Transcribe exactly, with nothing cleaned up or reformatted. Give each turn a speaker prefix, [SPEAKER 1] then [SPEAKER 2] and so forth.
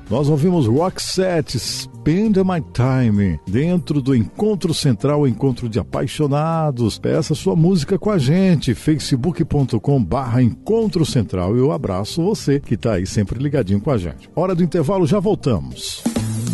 [SPEAKER 1] Nós ouvimos Roxette, Spend My Time, dentro do Encontro Central, Encontro de Apaixonados. Peça sua música com a gente, facebook ponto com barra Encontro Central. Eu abraço você que está aí sempre ligadinho com a gente. Hora do intervalo, já voltamos.